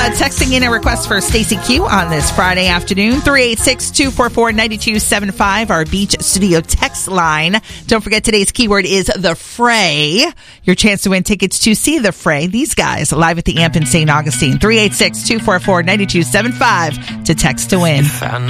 texting in a request for Stacey Q on this Friday afternoon. 386-244-9275, our Beach Studio text line. Don't forget today's keyword is The Fray. Your chance to win tickets to see The Fray. These guys live at the Amp in St. Augustine. 386-244-9275 to text to win.